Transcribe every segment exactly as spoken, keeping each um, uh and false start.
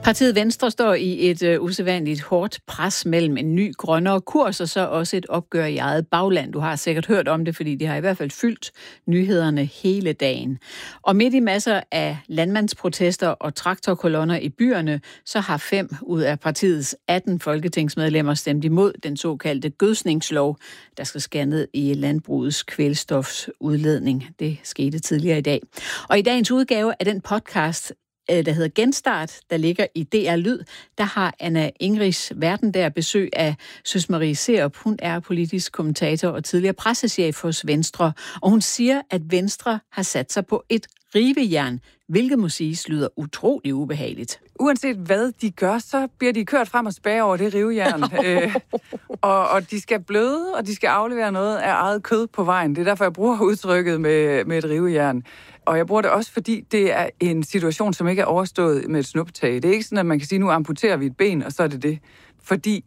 Partiet Venstre står i et uh, usædvanligt hårdt pres mellem en ny grønnere kurs og så også et opgør i eget bagland. Du har sikkert hørt om det, fordi de har i hvert fald fyldt nyhederne hele dagen. Og midt i masser af landmandsprotester og traktorkolonner i byerne, så har fem ud af partiets atten folketingsmedlemmer stemt imod den såkaldte gødsningslov, der skal skære ned i landbrugets kvælstofsudledning. Det skete tidligere i dag. Og i dagens udgave af den podcast, der hedder Genstart, der ligger i D R Lyd, der har Anna Ingrids Verden der besøg af Søs Marie Serup. Hun er politisk kommentator og tidligere pressechef hos Venstre, og hun siger, at Venstre har sat sig på et rivejern, hvilket må siges lyder utrolig ubehageligt. Uanset hvad de gør, så bliver de kørt frem og tilbage over det rivejern. øh, og, og de skal bløde, og de skal aflevere noget af eget kød på vejen. Det er derfor, jeg bruger udtrykket med, med et rivejern. Og jeg bruger det også, fordi det er en situation, som ikke er overstået med et snuptag. Det er ikke sådan, at man kan sige, nu amputerer vi et ben, og så er det det. Fordi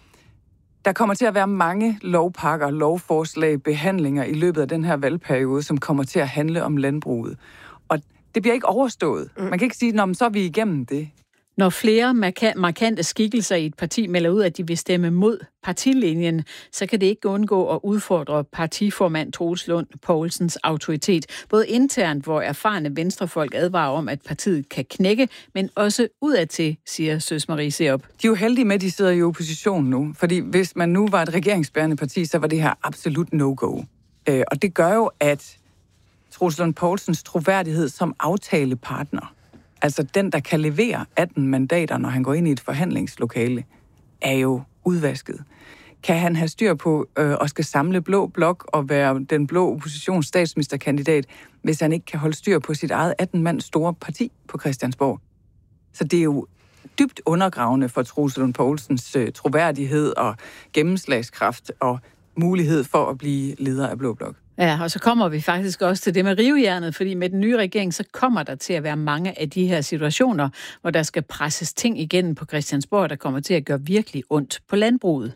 der kommer til at være mange lovpakker, lovforslag, behandlinger i løbet af den her valgperiode, som kommer til at handle om landbruget. Og det bliver ikke overstået. Man kan ikke sige, at så er vi igennem det. Når flere markante skikkelser i et parti melder ud, at de vil stemme mod partilinjen, så kan det ikke undgå at udfordre partiformand Troels Lund Poulsens autoritet. Både internt, hvor erfarne venstrefolk advarer om, at partiet kan knække, men også udadtil, siger Søs Marie Serup. De er jo heldige med, at de sidder i opposition nu. Fordi hvis man nu var et regeringsbærende parti, så var det her absolut no-go. Og det gør jo, at Troels Lund Poulsens troværdighed som aftalepartner, altså den, der kan levere atten mandater, når han går ind i et forhandlingslokale, er jo udvasket. Kan han have styr på øh, og skal samle blå blok og være den blå oppositions statsministerkandidat, hvis han ikke kan holde styr på sit eget atten mand store parti på Christiansborg? Så det er jo dybt undergravende for Troels Lund Poulsens øh, troværdighed og gennemslagskraft og mulighed for at blive leder af blå blok. Ja, og så kommer vi faktisk også til det med rivejernet, fordi med den nye regering, så kommer der til at være mange af de her situationer, hvor der skal presses ting igennem på Christiansborg, der kommer til at gøre virkelig ondt på landbruget.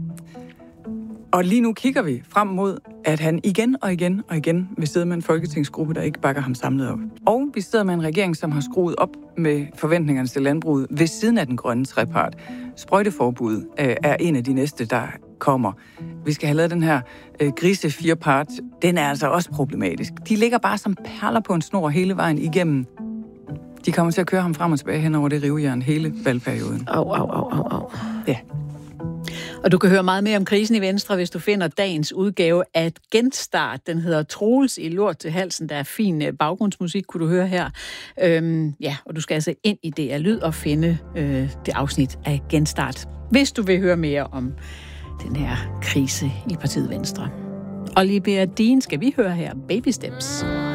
Og lige nu kigger vi frem mod, at han igen og igen og igen vil sidde med en folketingsgruppe, der ikke bakker ham samlet op. Og vi sidder med en regering, som har skruet op med forventningerne til landbruget ved siden af den grønne trepart. Sprøjteforbud er en af de næste, der kommer. Vi skal have lavet den her øh, grise firepart. Den er altså også problematisk. De ligger bare som perler på en snor hele vejen igennem. De kommer til at køre ham frem og tilbage hen over det rivejern hele valgperioden. Au, au, au, au, au. Ja. Og du kan høre meget mere om krisen i Venstre, hvis du finder dagens udgave af Genstart. Den hedder Troels i lort til halsen. Der er fin baggrundsmusik, kunne du høre her. Øhm, ja, og du skal altså ind i D R Lyd og finde øh, det afsnit af Genstart, hvis du vil høre mere om den her krise i partiet Venstre. Olivia Dean skal vi høre her. Baby Steps.